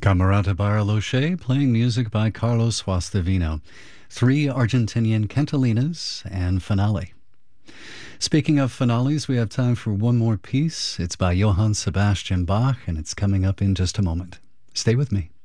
Camerata Barloche playing music by Carlos Suastavino. 3 Argentinian cantalinas and finale. Speaking of finales, we have time for one more piece. It's by Johann Sebastian Bach, and it's coming up in just a moment. Stay with me.